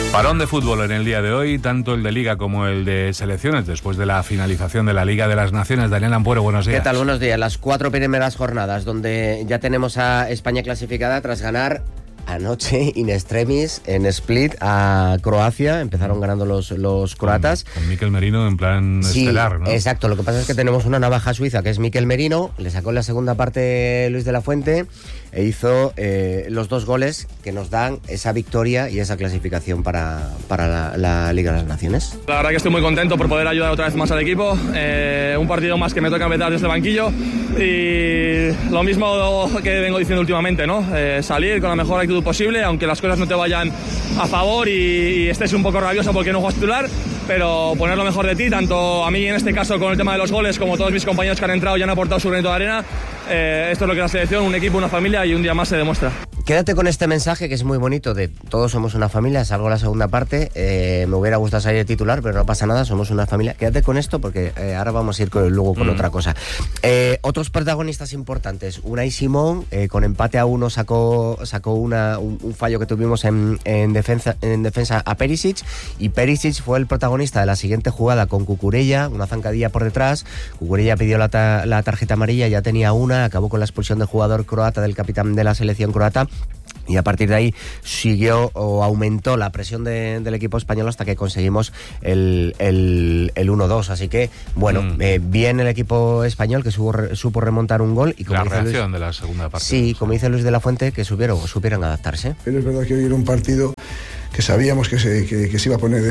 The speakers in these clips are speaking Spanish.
Parón de fútbol en el día de hoy, tanto el de Liga como el de selecciones, después de la finalización de la Liga de las Naciones. Daniel Ampuero, buenos días. ¿Qué tal? Buenos días. Las 4 primeras jornadas, donde ya tenemos a España clasificada tras ganar anoche in extremis en Split a Croacia. Empezaron ganando los croatas. Con Mikel Merino en plan estelar, ¿no? Exacto. Lo que pasa es que tenemos una navaja suiza que es Mikel Merino. Le sacó en la segunda parte Luis de la Fuente e hizo los 2 goles que nos dan esa victoria y esa clasificación para la Liga de las Naciones. La verdad que estoy muy contento por poder ayudar otra vez más al equipo. Un partido más que me toca empezar desde el banquillo y lo mismo que vengo diciendo últimamente, ¿no? Salir con la mejor actitud posible, aunque las cosas no te vayan a favor y estés un poco rabioso porque no juegas titular, pero poner lo mejor de ti, tanto a mí en este caso con el tema de los goles como todos mis compañeros que han entrado y han aportado su granito de arena. Esto es lo que es la selección, un equipo, una familia, y un día más se demuestra. Quédate con este mensaje que es muy bonito de todos somos una familia. Salgo la segunda parte, me hubiera gustado salir de titular, pero no pasa nada, somos una familia. Quédate con esto porque ahora vamos a ir luego con otra cosa. Otros protagonistas importantes. Unai Simón, con empate a 1 sacó un fallo que tuvimos en defensa a Perisic, y Perisic fue el protagonista de la siguiente jugada con Cucurella, una zancadilla por detrás. Cucurella pidió la tarjeta amarilla, ya tenía una, acabó con la expulsión del jugador croata, del capitán de la selección croata. Y a partir de ahí siguió o aumentó la presión del equipo español hasta que conseguimos el 1-2. Así que, bueno, bien el equipo español que supo remontar un gol. Y como la dice reacción Luis, de la segunda parte. Sí, como dice Luis de la Fuente, que supieron adaptarse. Pero es verdad que hoy era un partido que sabíamos que se iba a poner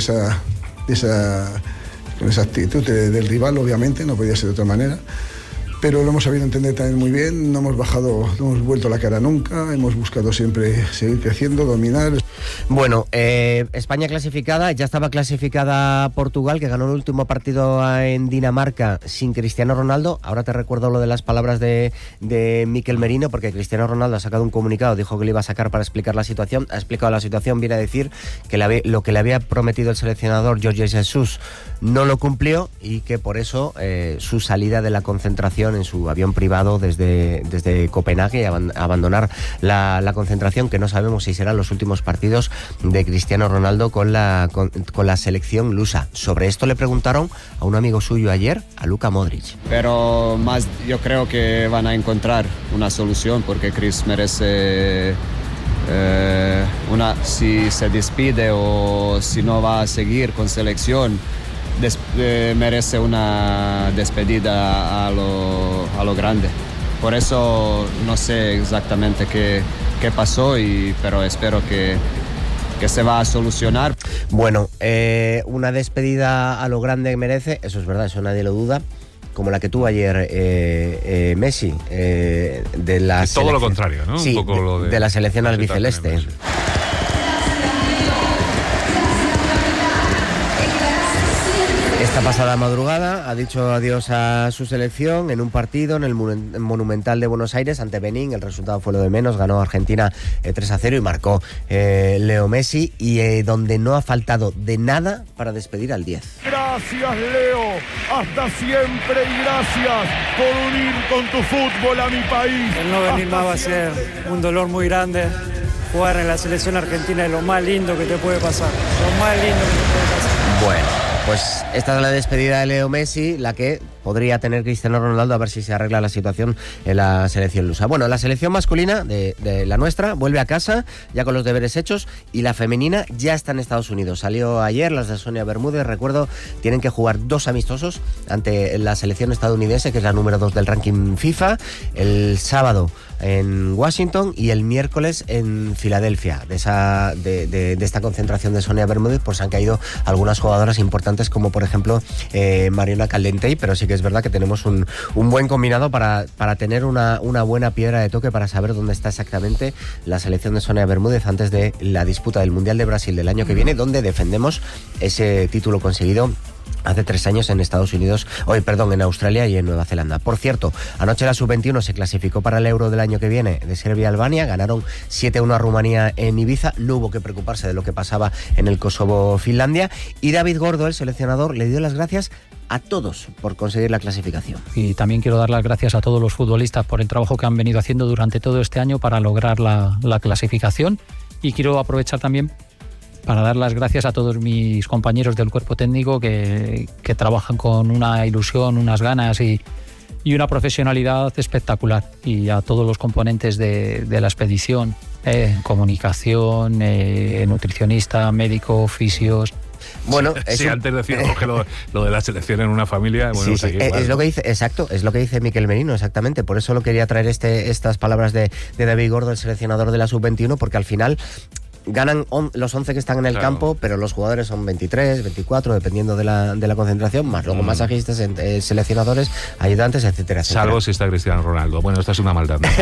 con esa actitud del rival, obviamente, no podía ser de otra manera. Pero lo hemos sabido entender también muy bien, no hemos vuelto la cara nunca, hemos buscado siempre seguir creciendo, dominar. Bueno, España clasificada, ya estaba clasificada Portugal, que ganó el último partido en Dinamarca sin Cristiano Ronaldo. Ahora te recuerdo lo de las palabras de Mikel Merino, porque Cristiano Ronaldo ha sacado un comunicado, dijo que lo iba a sacar para explicar la situación, ha explicado la situación, viene a decir que lo que le había prometido el seleccionador Jorge Jesus no lo cumplió y que por eso su salida de la concentración en su avión privado desde Copenhague, abandonar la concentración, que no sabemos si serán los últimos partidos de Cristiano Ronaldo con la selección lusa. Sobre esto le preguntaron a un amigo suyo ayer, a Luka Modric. Pero más yo creo que van a encontrar una solución, porque Chris merece si se despide o si no va a seguir con selección, merece una despedida a lo grande. Por eso no sé exactamente qué pasó, pero espero que se va a solucionar. Bueno, una despedida a lo grande merece, eso es verdad, eso nadie lo duda, como la que tuvo ayer Messi, de la todo selección, lo contrario, ¿no? Sí, un poco de la selección albiceleste. Esta pasada madrugada ha dicho adiós a su selección en un partido en el Monumental de Buenos Aires ante Benín. El resultado fue lo de menos, ganó Argentina 3-0 y marcó Leo Messi, y donde no ha faltado de nada para despedir al 10. Gracias, Leo, hasta siempre, y gracias por unir con tu fútbol a mi país. El no venir más va a ser un dolor muy grande. Jugar en la selección argentina es lo más lindo que te puede pasar. Lo más lindo que te puede pasar. Bueno, pues esta es la despedida de Leo Messi, la que podría tener Cristiano Ronaldo, a ver si se arregla la situación en la selección lusa. Bueno, la selección masculina de la nuestra vuelve a casa, ya con los deberes hechos, y la femenina ya está en Estados Unidos. Salió ayer, las de Sonia Bermúdez, recuerdo, tienen que jugar 2 amistosos ante la selección estadounidense, que es la número 2 del ranking FIFA, el sábado en Washington y el miércoles en Filadelfia. De esta concentración de Sonia Bermúdez pues han caído algunas jugadoras importantes, como por ejemplo Mariona Caldentey, pero sí que es verdad que tenemos un buen combinado para tener una buena piedra de toque para saber dónde está exactamente la selección de Sonia Bermúdez antes de la disputa del Mundial de Brasil del año que viene, donde defendemos ese título conseguido hace 3 años en en Australia y en Nueva Zelanda. Por cierto, anoche la Sub-21 se clasificó para el Euro del año que viene de Serbia-Albania, ganaron 7-1 a Rumanía en Ibiza, no hubo que preocuparse de lo que pasaba en el Kosovo-Finlandia, y David Gordo, el seleccionador, le dio las gracias a todos por conseguir la clasificación. Y también quiero dar las gracias a todos los futbolistas por el trabajo que han venido haciendo durante todo este año para lograr la clasificación, y quiero aprovechar también para dar las gracias a todos mis compañeros del cuerpo técnico que trabajan con una ilusión, unas ganas y una profesionalidad espectacular, y a todos los componentes de la expedición, comunicación, nutricionista, médico, fisios. Bueno, sí, antes decíamos que lo de la selección en una familia, bueno, sí, es lo que dice, exacto, es lo que dice Miquel Merino, exactamente. Por eso lo quería traer estas palabras de David Gordo, el seleccionador de la sub-21, porque al final ganan los 11 que están en el campo, pero los jugadores son 23, 24, dependiendo de la concentración, más luego masajistas, seleccionadores, ayudantes, etcétera, etcétera. Salvo si está Cristiano Ronaldo. Bueno, esta es una maldad, ¿no?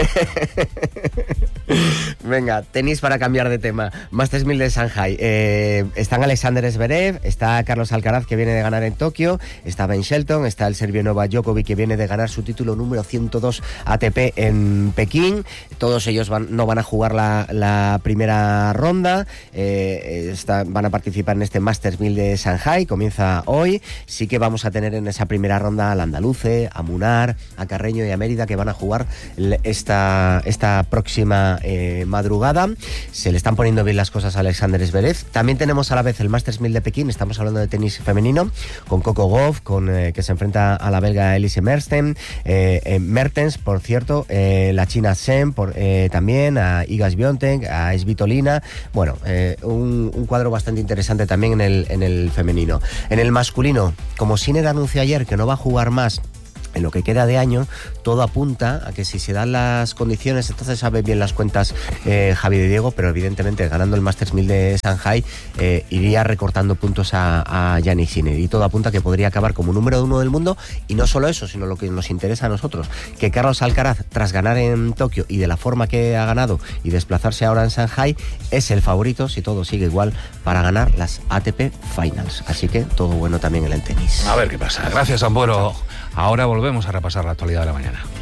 Venga, tenis para cambiar de tema. Masters 1000 de Shanghai. Están Alexander Zverev, está Carlos Alcaraz, que viene de ganar en Tokio, está Ben Shelton, está el serbio Novak Djokovic, que viene de ganar su título número 102 ATP en Pekín. Todos ellos no van a jugar la primera ronda. Van a participar en este Masters 1000 de Shanghai, comienza hoy. Sí que vamos a tener en esa primera ronda al andaluce, a Munar, a Carreño y a Mérida, que van a jugar esta próxima madrugada. Se le están poniendo bien las cosas a Alexander Zverev. También tenemos a la vez el Masters 1000 de Pekín. Estamos hablando de tenis femenino, con Coco Gauff, que se enfrenta a la belga Elise Mertens, por cierto, la china Shen, también a Iga Swiatek, a Svitolina. Bueno, un cuadro bastante interesante también en el femenino. En el masculino, como Sinner anunció ayer que no va a jugar más en lo que queda de año, todo apunta a que si se dan las condiciones, entonces saben bien las cuentas Javi de Diego, pero evidentemente ganando el Masters 1000 de Shanghai iría recortando puntos a Jannik Sinner, y todo apunta a que podría acabar como número 1 del mundo. Y no solo eso, sino lo que nos interesa a nosotros, que Carlos Alcaraz, tras ganar en Tokio y de la forma que ha ganado y desplazarse ahora en Shanghai, es el favorito, si todo sigue igual, para ganar las ATP Finals. Así que todo bueno también en el tenis. A ver qué pasa. Gracias, Ambuero. Ahora volvemos a repasar la actualidad de la mañana.